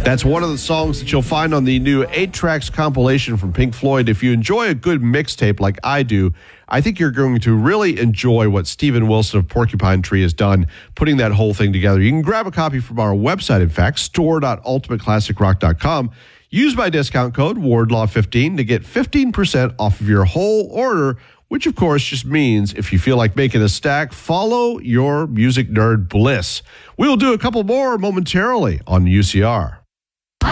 That's one of the songs that you'll find on the new 8-tracks compilation from Pink Floyd. If you enjoy a good mixtape like I do, I think you're going to really enjoy what Steven Wilson of Porcupine Tree has done, putting that whole thing together. You can grab a copy from our website, in fact, store.ultimateclassicrock.com. Use my discount code, Wardlaw15, to get 15% off of your whole order, which, of course, just means if you feel like making a stack, follow your music nerd bliss. We will do a couple more momentarily on UCR.